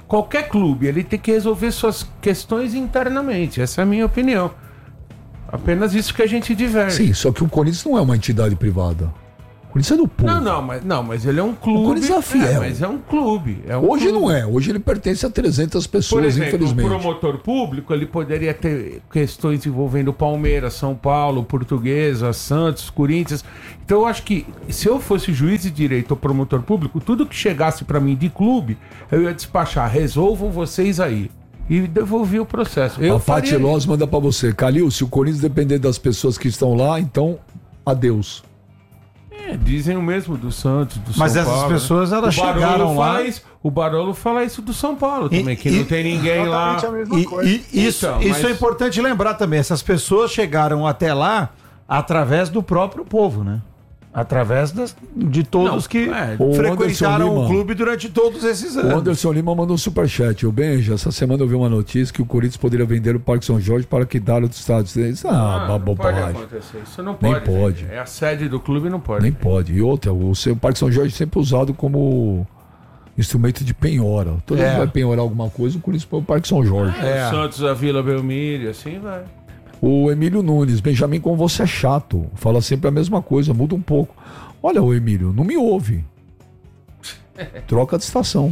qualquer clube, ele tem que resolver suas questões internamente. Essa é a minha opinião. Apenas isso que a gente diverge. Sim, só que o Corinthians não é uma entidade privada. O Corinthians é do povo. Mas ele é um clube. O Corinthians é fiel. Mas é um clube. Hoje clube. não é. Hoje ele pertence a 300 pessoas, por exemplo, infelizmente. O promotor público, ele poderia ter questões envolvendo Palmeiras, São Paulo, Portuguesa, Santos, Corinthians. Então eu acho que se eu fosse juiz de direito ou promotor público, tudo que chegasse pra mim de clube, eu ia despachar. Resolvam vocês aí. E devolvi o processo. A Paty Loz manda pra você. Calil, se o Corinthians depender das pessoas que estão lá, então adeus. Dizem o mesmo do Santos, do Mas São essas Paulo. pessoas, elas chegaram lá... O Barolo fala isso do São Paulo também, que não tem ninguém lá. A mesma coisa. Isso é importante lembrar também. Essas pessoas chegaram até lá através do próprio povo, né? Através de todos que frequentaram o clube durante todos esses anos. O Anderson Lima mandou um superchat. O Benja, essa semana eu vi uma notícia que o Corinthians poderia vender o Parque São Jorge para quitar outros estádios. Não pode acontecer. Isso não pode. Nem pode. É a sede do clube, não pode. Nem pode. E outra, o Parque São Jorge é sempre usado como instrumento de penhora. Todo mundo vai penhorar alguma coisa, o Corinthians põe o Parque São Jorge. O Santos, a Vila Belmiro, assim vai. O Emílio Nunes, Benjamin, como você é chato. Fala sempre a mesma coisa, muda um pouco. Olha, o Emílio, não me ouve. Troca de estação.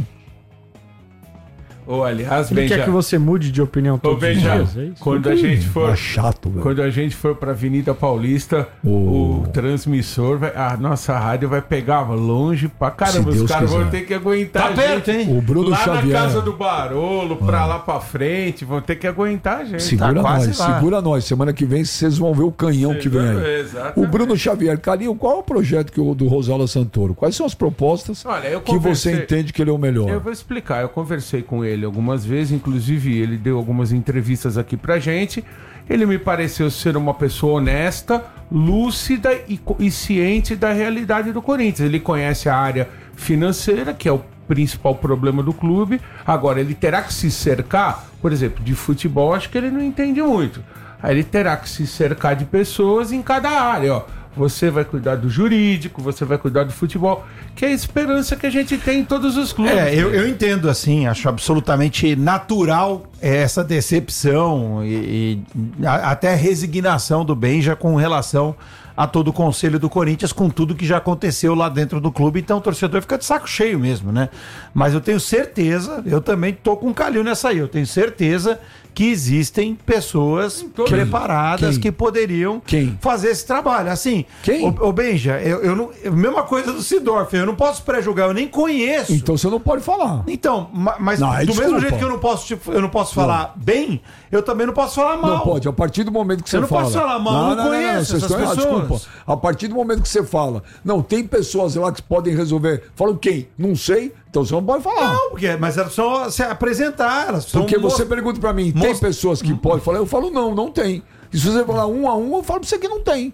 Aliás, Ele quer que você mude de opinião todos os dias, é isso? Quando a gente for... É chato, velho. Quando a gente for pra Avenida Paulista, o transmissor, a nossa rádio vai pegar longe pra caramba. Os caras vão ter que aguentar. Tá perto, hein? O Bruno lá Xavier. na casa do Barolo, pra lá pra frente, vão ter que aguentar a gente. Segura nós. Semana que vem vocês vão ver o canhão que vem aí. Exatamente. O Bruno Xavier, Calil, qual é o projeto do Rosala Santoro? Quais são as propostas que você entende que ele é o melhor? Eu vou explicar. Eu conversei com ele algumas vezes, inclusive ele deu algumas entrevistas aqui pra gente. Ele me pareceu ser uma pessoa honesta, lúcida e ciente da realidade do Corinthians. Ele conhece a área financeira, que é o principal problema do clube. Agora, ele terá que se cercar, por exemplo, de futebol, acho que ele não entende muito. Aí ele terá que se cercar de pessoas em cada área, ó. Você vai cuidar do jurídico, você vai cuidar do futebol, que é a esperança que a gente tem em todos os clubes. Eu entendo assim, acho absolutamente natural essa decepção e até resignação do Benja com relação a todo o conselho do Corinthians, com tudo que já aconteceu lá dentro do clube. Então o torcedor fica de saco cheio mesmo, né? Mas eu tenho certeza, eu também tô com um Calil nessa aí, eu tenho certeza que existem pessoas preparadas que poderiam fazer esse trabalho. Assim, ô Benja, eu não, mesma coisa do Sidorf, eu não posso pré-julgar, eu nem conheço. Então você não pode falar. Então, mas do mesmo jeito que eu não posso falar bem, eu também não posso falar mal. Não pode, a partir do momento que você fala... Eu não posso falar mal, eu não conheço essas pessoas. Desculpa, a partir do momento que você fala, não, tem pessoas lá que podem resolver, falam quem? Não sei, então você não pode falar. Não, mas elas só se apresentar, elas são... Porque você pergunta pra mim, tem pessoas que podem falar? Eu falo, não tem. E se você falar um a um, eu falo pra você que não tem.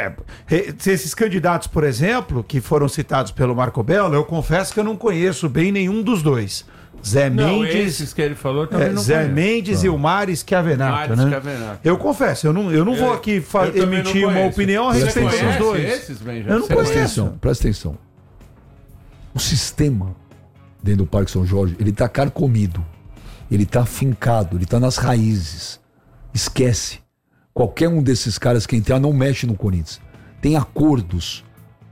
Esses candidatos, por exemplo, que foram citados pelo Marco Belo, eu confesso que eu não conheço bem nenhum dos dois. Zé Mendes, esses que ele falou também não Zé conheço. Mendes e o Maris Chiavenato, né? Eu confesso, eu não vou aqui emitir uma opinião a respeito dos dois. Eu não conheço. Presta atenção. O sistema dentro do Parque São Jorge, ele tá carcomido, ele tá afincado, ele tá nas raízes. Esquece. Qualquer um desses caras que entrar não mexe no Corinthians. Tem acordos.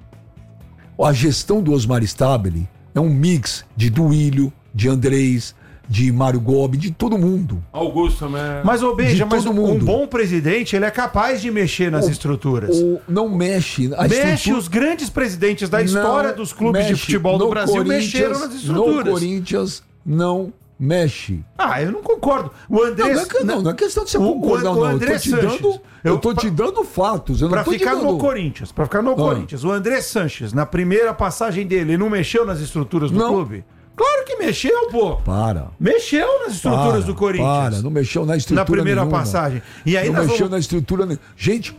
A gestão do Osmar Stabile é um mix de Duílio, de Andrés, de Mário Gobi, de todo mundo. Augusto também. Mas, um bom presidente, ele é capaz de mexer nas estruturas. Não mexe. Mexe, os grandes presidentes da história dos clubes de futebol do Brasil mexeram nas estruturas. No Corinthians, não mexe. Eu não concordo. O André... Não é questão de você concordar, não. Eu tô te dando fatos. Pra ficar no Corinthians. O André Sanches, na primeira passagem dele, ele não mexeu nas estruturas do clube? Claro que mexeu, pô. Mexeu nas estruturas do Corinthians. Não mexeu na estrutura na primeira nenhuma. passagem. E aí não mexeu na estrutura nenhuma. Gente,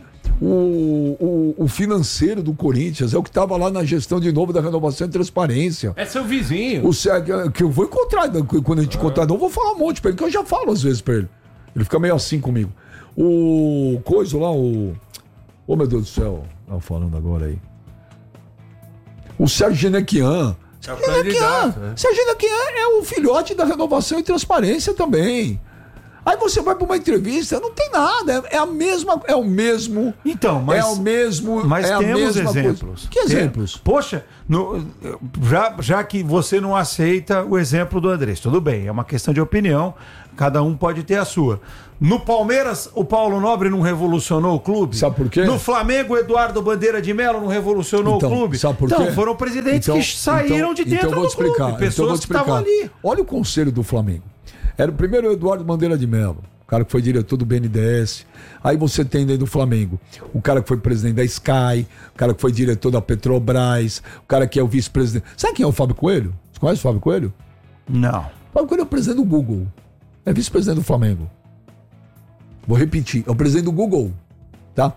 o financeiro do Corinthians é o que estava lá na gestão de novo da renovação e transparência. É seu vizinho. Que eu vou encontrar, quando a gente encontrar, eu vou falar um monte pra ele, que eu já falo às vezes pra ele. Ele fica meio assim comigo. O coisa lá, oh meu Deus do céu, falando agora aí. O Sérgio Genequian Sérgio Naquian é o filhote da renovação e transparência também. Aí você vai para uma entrevista, não tem nada, é o mesmo. Então, mas é o mesmo. Mas é temos a mesma exemplos. Coisa. Que exemplos? Poxa, já que você não aceita o exemplo do Andrés, tudo bem, é uma questão de opinião, cada um pode ter a sua. No Palmeiras, o Paulo Nobre não revolucionou o clube? Sabe por quê? No Flamengo, o Eduardo Bandeira de Mello não revolucionou o clube? Sabe por quê? Então, foram presidentes que saíram de dentro do clube. Pessoas que estavam ali. Olha o conselho do Flamengo. Era o primeiro Eduardo Bandeira de Mello, o cara que foi diretor do BNDES. Aí você tem dentro do Flamengo o cara que foi presidente da Sky, o cara que foi diretor da Petrobras, o cara que é o vice-presidente. Sabe quem é o Fábio Coelho? Você conhece o Fábio Coelho? Não. O Fábio Coelho é o presidente do Google. É vice-presidente do Flamengo. Vou repetir, é o presidente do Google. Tá?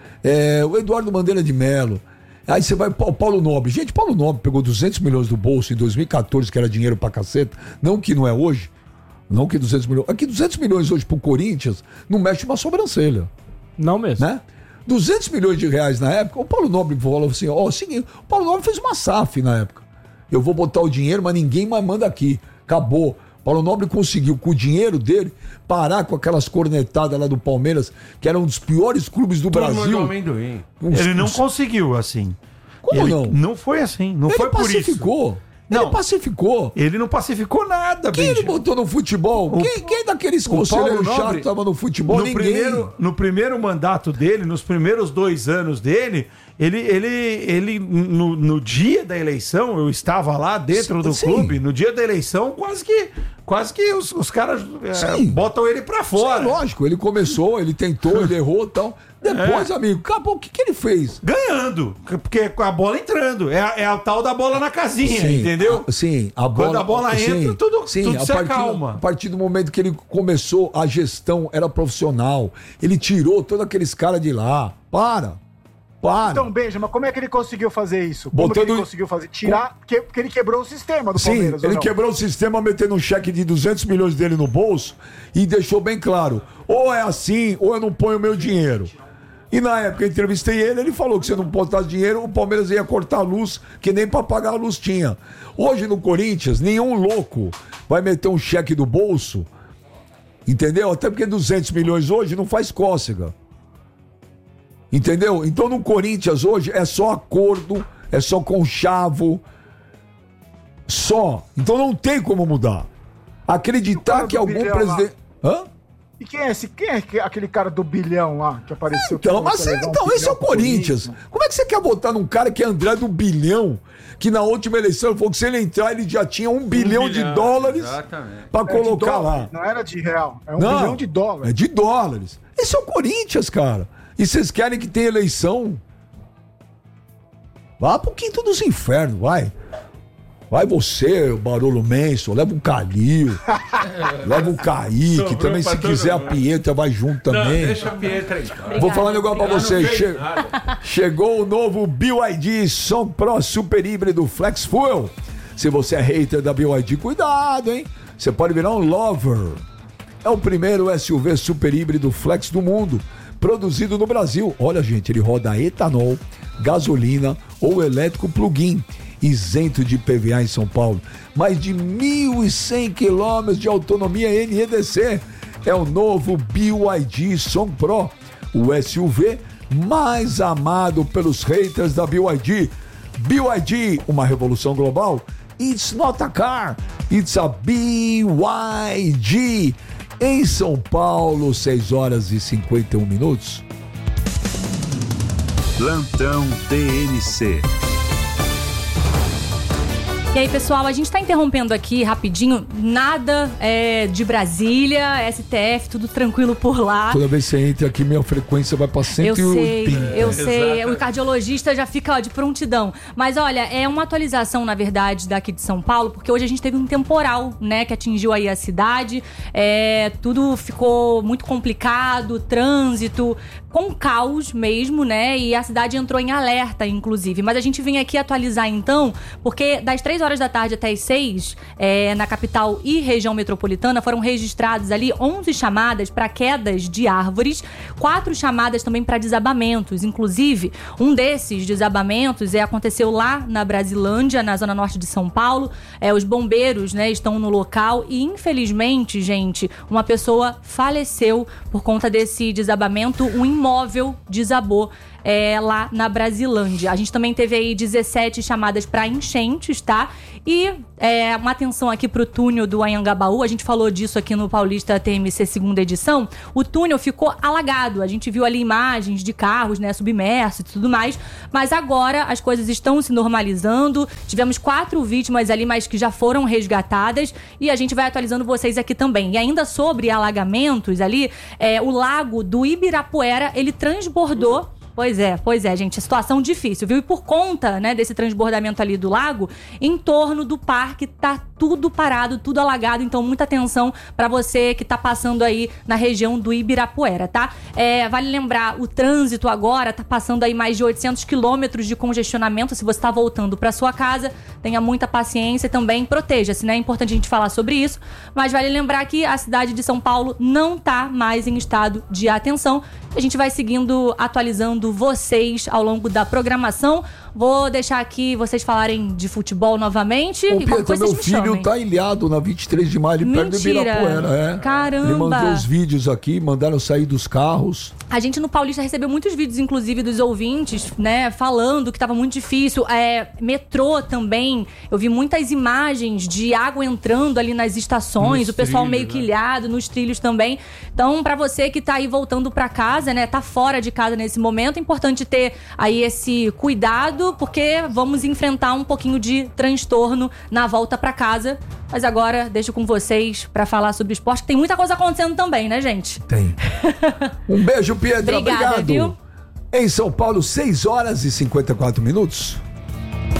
O Eduardo Bandeira de Mello. Aí você vai o Paulo Nobre. Gente, Paulo Nobre pegou 200 milhões do bolso em 2014, que era dinheiro pra caceta. Não que não é hoje. Não que 200 milhões. Aqui 200 milhões hoje pro Corinthians não mexe uma sobrancelha. Não mesmo. Né? 200 milhões de reais na época, o Paulo Nobre falou assim, ó, seguinte, o Paulo Nobre fez uma SAF na época. Eu vou botar o dinheiro, mas ninguém mais manda aqui. Acabou. Paulo Nobre conseguiu, com o dinheiro dele, parar com aquelas cornetadas lá do Palmeiras, que era um dos piores clubes do Brasil. Ele não conseguiu assim. Como não? Não foi assim. Não foi por isso. Ele pacificou. Ele não pacificou nada, Quem ele botou no futebol? Quem daqueles conselheiros chatos estava no futebol? Ninguém. No primeiro mandato dele, nos primeiros 2 anos dele, ele no dia da eleição, eu estava lá dentro do clube, no dia da eleição, quase que os caras botam ele pra fora. Sim, lógico, ele começou, ele tentou, ele errou e tal. Depois, amigo, acabou. O que ele fez? Ganhando, porque com a bola entrando. É a tal da bola na casinha, entendeu? Sim, a bola. Quando a bola entra, tudo se acalma. A partir do momento que ele começou, a gestão era profissional. Ele tirou todos aqueles caras de lá. Para. Então, Benja, mas como é que ele conseguiu fazer isso? Como que ele conseguiu fazer? Tirar, porque ele quebrou o sistema do Palmeiras. Sim, ele quebrou o sistema metendo um cheque de 200 milhões dele no bolso e deixou bem claro, ou é assim, ou eu não ponho o meu dinheiro. E na época eu entrevistei ele falou que se eu não botasse dinheiro, o Palmeiras ia cortar a luz, que nem pra pagar a luz tinha. Hoje no Corinthians, nenhum louco vai meter um cheque do bolso, entendeu? Até porque 200 milhões hoje não faz cócega. Entendeu? Então no Corinthians hoje é só acordo, é só conchavo, só. Então não tem como mudar. Acreditar que algum presidente... Hã? E quem é aquele cara do bilhão lá que apareceu? Então, esse é o Corinthians. Como é que você quer votar num cara que é André do bilhão, que na última eleição ele falou que se ele entrar ele já tinha $1 bilhão de dólares pra colocar lá. Não era de real, é $1 bilhão de dólares. É de dólares. Esse é o Corinthians, cara. E vocês querem que tenha eleição? Vá pro quinto dos infernos, vai. Vai você, o Barolo Menso, leva um Calil, leva um Kaique, sobrou também se quiser a Pietra vai junto também. Não, deixa a Pietra aí. Vou falar um negócio pra vocês. Chegou o novo BYD Som Pro Super Híbrido Flex Fuel. Se você é hater da BYD, cuidado, hein? Você pode virar um lover. É o primeiro SUV super híbrido flex do mundo, produzido no Brasil. Olha, gente, ele roda a etanol, gasolina ou elétrico plug-in, isento de IPVA em São Paulo. Mais de 1.100 quilômetros de autonomia NEDC. É o novo BYD Som Pro, o SUV mais amado pelos haters da BYD. BYD, uma revolução global? It's not a car, it's a BYD. Em São Paulo, 6h51. Plantão TNC. E aí, pessoal, a gente tá interrompendo aqui rapidinho, nada de Brasília, STF, tudo tranquilo por lá. Toda vez que você entra aqui, minha frequência vai pra 180. Eu sei, o cardiologista já fica de prontidão. Mas olha, é uma atualização, na verdade, daqui de São Paulo, porque hoje a gente teve um temporal, né, que atingiu aí a cidade, tudo ficou muito complicado, trânsito, com caos mesmo, né, e a cidade entrou em alerta, inclusive. Mas a gente vem aqui atualizar, então, porque das 3 3 horas da tarde até as 6, na capital e região metropolitana, foram registrados ali 11 chamadas para quedas de árvores, 4 chamadas também para desabamentos. Inclusive, um desses desabamentos aconteceu lá na Brasilândia, na zona norte de São Paulo. Os bombeiros, né, estão no local e, infelizmente, gente, uma pessoa faleceu por conta desse desabamento. Um imóvel desabou lá na Brasilândia. A gente também teve aí 17 chamadas para enchentes, tá? E uma atenção aqui pro túnel do Anhangabaú. A gente falou disso aqui no Paulista TMC segunda edição. O túnel ficou alagado. A gente viu ali imagens de carros, né, submersos e tudo mais. Mas agora as coisas estão se normalizando. Tivemos 4 vítimas ali, mas que já foram resgatadas. E a gente vai atualizando vocês aqui também. E ainda sobre alagamentos ali, o lago do Ibirapuera, ele transbordou. Pois é, gente, situação difícil, viu? E por conta, né, desse transbordamento ali do lago, em torno do parque tá tudo parado, tudo alagado, então muita atenção pra você que tá passando aí na região do Ibirapuera, tá? Vale lembrar, o trânsito agora tá passando aí mais de 800 quilômetros de congestionamento. Se você tá voltando pra sua casa, tenha muita paciência e também proteja-se, né? É importante a gente falar sobre isso, mas vale lembrar que a cidade de São Paulo não tá mais em estado de atenção. A gente vai seguindo, atualizando vocês ao longo da programação. Vou deixar aqui vocês falarem de futebol novamente. Ô, Pedro, meu filho tá ilhado na 23 de maio, perto do Ibirapuera. Caramba! Ele mandou os vídeos aqui, mandaram sair dos carros. A gente no Paulista recebeu muitos vídeos, inclusive, dos ouvintes, né, falando que tava muito difícil. Metrô também, eu vi muitas imagens de água entrando ali nas estações, o pessoal meio que ilhado, nos trilhos também. Então, pra você que tá aí voltando pra casa, né, tá fora de casa nesse momento, é importante ter aí esse cuidado, porque vamos enfrentar um pouquinho de transtorno na volta pra casa. Mas agora deixo com vocês pra falar sobre esporte, que tem muita coisa acontecendo também, né, gente? Tem. Um beijo, Pedro. Obrigada, obrigado. Viu? Em São Paulo, 6 horas e 54 minutos.